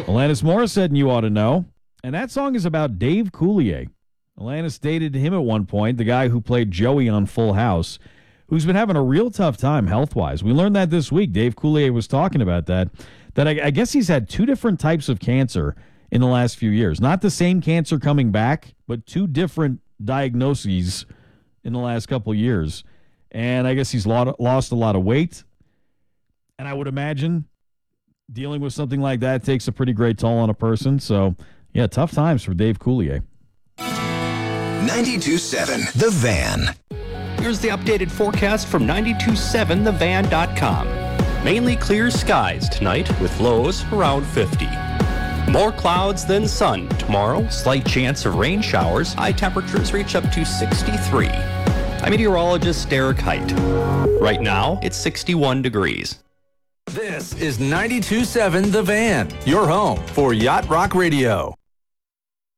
Alanis Morissette, and You Ought to Know. And that song is about Dave Coulier. Alanis dated him at one point, the guy who played Joey on Full House, who's been having a real tough time health-wise. We learned that this week. Dave Coulier was talking about that I guess he's had two different types of cancer in the last few years. Not the same cancer coming back, but two different diagnoses in the last couple of years. And I guess he's lost a lot of weight. And I would imagine dealing with something like that takes a pretty great toll on a person. So, yeah, tough times for Dave Coulier. 92.7 The Van. Here's the updated forecast from 927thevan.com. Mainly clear skies tonight with lows around 50. More clouds than sun tomorrow. Slight chance of rain showers. High temperatures reach up to 63. I'm meteorologist Derek Height. Right now, it's 61 degrees. This is 92.7 The Van, your home for Yacht Rock Radio.